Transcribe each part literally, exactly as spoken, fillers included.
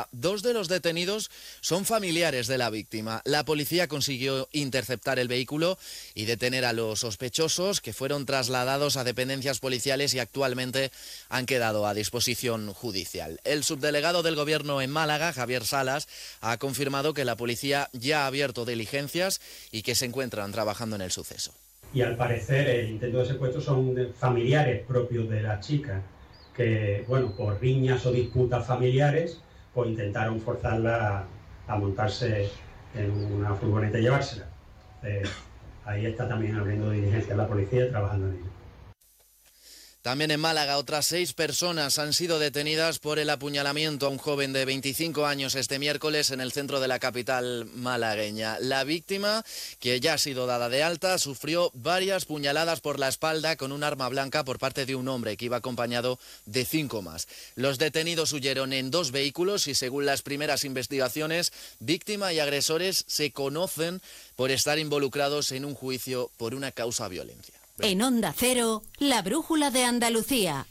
dos de los detenidos son familiares de la víctima. La policía consiguió interceptar el vehículo y detener a los sospechosos, que fueron trasladados a dependencias policiales y actualmente han quedado a disposición judicial. El subdelegado del Gobierno en Málaga, Javier Salas, ha confirmado que la policía ya ha abierto diligencias y que se encuentran trabajando en el suceso. Y al parecer el intento de secuestro son de familiares propios de la chica, que, bueno, por riñas o disputas familiares, pues intentaron forzarla a, a montarse en una furgoneta y llevársela. Eh, ahí está también abriendo diligencias la policía y trabajando en ello. También en Málaga, otras seis personas han sido detenidas por el apuñalamiento a un joven de veinticinco años este miércoles en el centro de la capital malagueña. La víctima, que ya ha sido dada de alta, sufrió varias puñaladas por la espalda con un arma blanca por parte de un hombre que iba acompañado de cinco más. Los detenidos huyeron en dos vehículos y, según las primeras investigaciones, víctima y agresores se conocen por estar involucrados en un juicio por una causa de violencia. En Onda Cero, la brújula de Andalucía.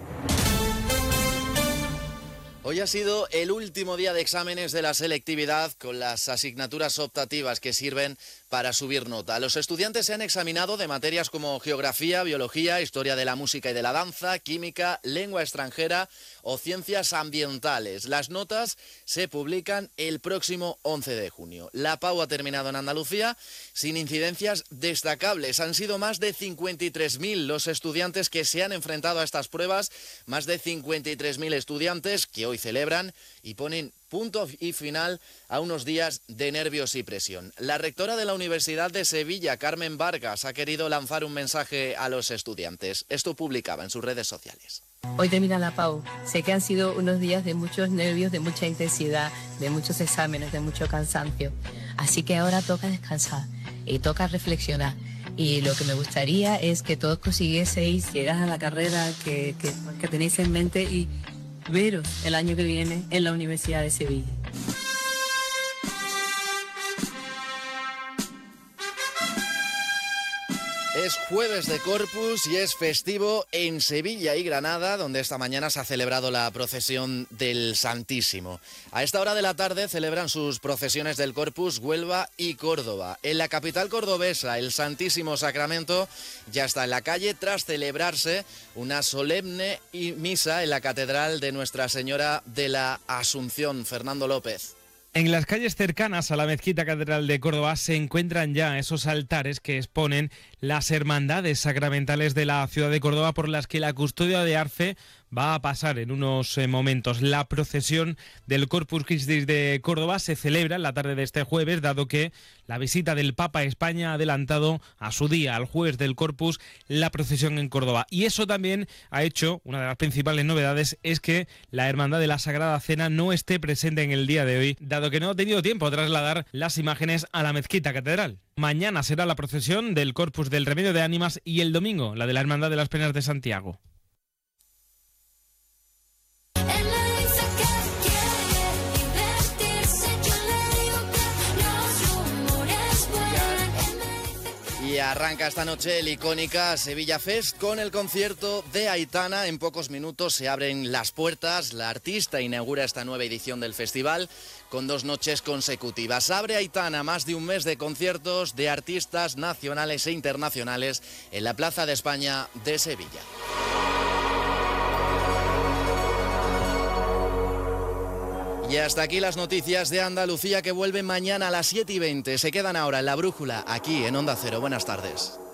Hoy ha sido el último día de exámenes de la selectividad con las asignaturas optativas que sirven para subir nota. Los estudiantes se han examinado de materias como geografía, biología, historia de la música y de la danza, química, lengua extranjera o ciencias ambientales. Las notas se publican el próximo once de junio. La P A U ha terminado en Andalucía sin incidencias destacables. Han sido más de cincuenta y tres mil los estudiantes que se han enfrentado a estas pruebas, más de cincuenta y tres mil estudiantes que hoy celebran y ponen punto y final a unos días de nervios y presión. La rectora de la Universidad de Sevilla, Carmen Vargas, ha querido lanzar un mensaje a los estudiantes. Esto publicaba en sus redes sociales. Hoy termina la P A U. Sé que han sido unos días de muchos nervios, de mucha intensidad, de muchos exámenes, de mucho cansancio. Así que ahora toca descansar y toca reflexionar. Y lo que me gustaría es que todos consiguieseis llegar a la carrera que, que, que tenéis en mente y veros el año que viene en la Universidad de Sevilla. Es jueves de Corpus y es festivo en Sevilla y Granada, donde esta mañana se ha celebrado la procesión del Santísimo. A esta hora de la tarde celebran sus procesiones del Corpus Huelva y Córdoba. En la capital cordobesa, el Santísimo Sacramento ya está en la calle tras celebrarse una solemne misa en la Catedral de Nuestra Señora de la Asunción. Fernando López. En las calles cercanas a la Mezquita Catedral de Córdoba se encuentran ya esos altares que exponen las hermandades sacramentales de la ciudad de Córdoba, por las que la custodia de Arce va a pasar en unos eh, momentos. La procesión del Corpus Christi de Córdoba se celebra en la tarde de este jueves, dado que la visita del Papa a España ha adelantado a su día, al jueves del Corpus, la procesión en Córdoba. Y eso también ha hecho, una de las principales novedades, es que la Hermandad de la Sagrada Cena no esté presente en el día de hoy, dado que no ha tenido tiempo a trasladar las imágenes a la Mezquita Catedral. Mañana será la procesión del Corpus del Remedio de Ánimas y el domingo la de la Hermandad de las Penas de Santiago. Y arranca esta noche el icónica Sevilla Fest con el concierto de Aitana. En pocos minutos se abren las puertas. La artista inaugura esta nueva edición del festival con dos noches consecutivas. Abre Aitana más de un mes de conciertos de artistas nacionales e internacionales en la Plaza de España de Sevilla. Y hasta aquí las noticias de Andalucía, que vuelven mañana a las siete y veinte. Se quedan ahora en La Brújula, aquí en Onda Cero. Buenas tardes.